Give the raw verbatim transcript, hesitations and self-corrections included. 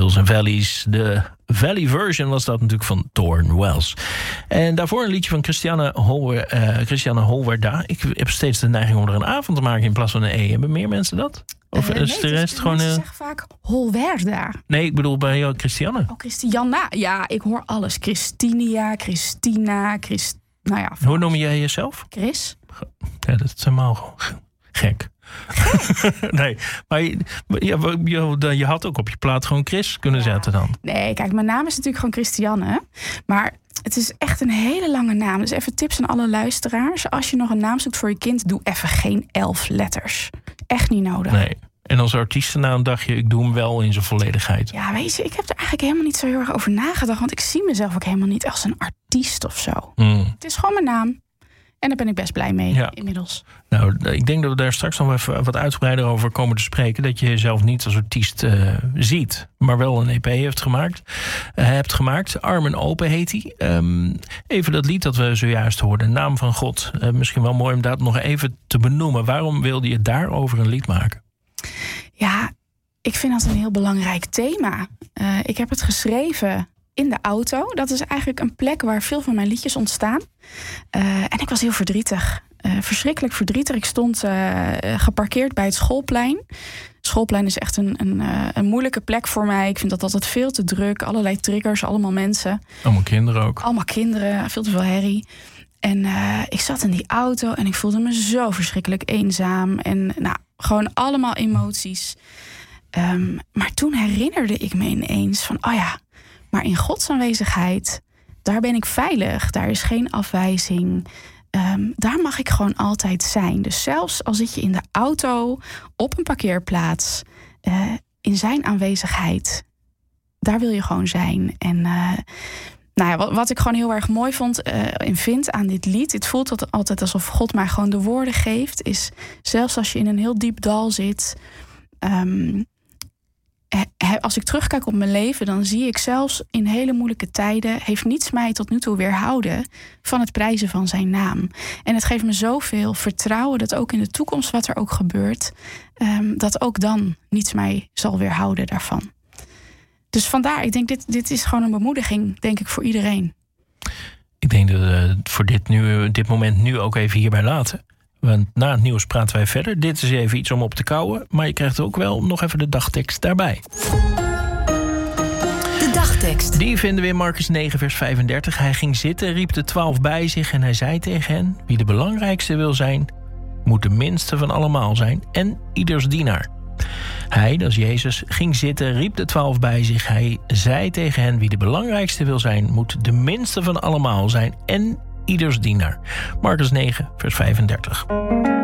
Hills and Valleys. De Valley version was dat natuurlijk van Thorn Wells. En daarvoor een liedje van Christiane, Holwer, uh, Christiane Holwerda. Ik heb steeds de neiging om er een avond te maken in plaats van een E. Hebben meer mensen dat? Of uh, is nee, de rest gewoon... Mensen Uh... zeggen vaak Holwerda. Nee, ik bedoel bij jou Christiane. Oh, Christiana. Ja, ik hoor alles. Christinia, Christina, Christ... Nou ja. Hoe noem jij jezelf? Chris. Ja, dat is helemaal gewoon gek. Nee, maar je, je, je, je had ook op je plaat gewoon Chris kunnen ja. zetten dan. Nee, kijk, mijn naam is natuurlijk gewoon Christiane. Maar het is echt een hele lange naam. Dus even tips aan alle luisteraars. Als je nog een naam zoekt voor je kind, doe even geen elf letters. Echt niet nodig. Nee. En als artiestennaam dacht je, ik doe hem wel in zijn volledigheid. Ja, weet je, ik heb er eigenlijk helemaal niet zo heel erg over nagedacht. Want ik zie mezelf ook helemaal niet als een artiest of zo. Mm. Het is gewoon mijn naam. En daar ben ik best blij mee, ja. inmiddels. Nou, ik denk dat we daar straks nog even wat uitgebreider over komen te spreken. Dat je jezelf niet als artiest uh, ziet, maar wel een E P heeft gemaakt. Uh, hebt gemaakt. Arm en Open heet hij. Um, even dat lied dat we zojuist hoorden, Naam van God. Uh, misschien wel mooi om dat nog even te benoemen. Waarom wilde je daarover een lied maken? Ja, ik vind dat een heel belangrijk thema. Uh, ik heb het geschreven in de auto. Dat is eigenlijk een plek waar veel van mijn liedjes ontstaan. Uh, en ik was heel verdrietig. Uh, verschrikkelijk verdrietig. Ik stond uh, geparkeerd bij het schoolplein. Het schoolplein is echt een, een, uh, een moeilijke plek voor mij. Ik vind dat altijd veel te druk. Allerlei triggers, allemaal mensen. Allemaal kinderen ook. Allemaal kinderen, veel te veel herrie. En uh, ik zat in die auto en ik voelde me zo verschrikkelijk eenzaam. En nou, gewoon allemaal emoties. Um, maar toen herinnerde ik me ineens van, oh ja, maar in Gods aanwezigheid, daar ben ik veilig. Daar is geen afwijzing. Um, daar mag ik gewoon altijd zijn. Dus zelfs al zit je in de auto, op een parkeerplaats, uh, in zijn aanwezigheid, daar wil je gewoon zijn. En uh, nou ja, wat, wat ik gewoon heel erg mooi vond uh, en vind aan dit lied, het voelt altijd alsof God mij gewoon de woorden geeft, is zelfs als je in een heel diep dal zit, Um, als ik terugkijk op mijn leven, dan zie ik zelfs in hele moeilijke tijden, heeft niets mij tot nu toe weerhouden van het prijzen van zijn naam. En het geeft me zoveel vertrouwen dat ook in de toekomst, wat er ook gebeurt, um, dat ook dan niets mij zal weerhouden daarvan. Dus vandaar, ik denk, dit, dit is gewoon een bemoediging, denk ik, voor iedereen. Ik denk dat we voor dit, nu, dit moment nu ook even hierbij laten. Want na het nieuws praten wij verder. Dit is even iets om op te kouwen. Maar je krijgt ook wel nog even de dagtekst daarbij. De dagtekst. Die vinden we in Markus negen vers vijfendertig. Hij ging zitten, riep de twaalf bij zich en hij zei tegen hen: wie de belangrijkste wil zijn, moet de minste van allemaal zijn en ieders dienaar. Hij, dat is Jezus, ging zitten, riep de twaalf bij zich. Hij zei tegen hen: wie de belangrijkste wil zijn, moet de minste van allemaal zijn en ieders dienaar. Markus negen vers vijfendertig.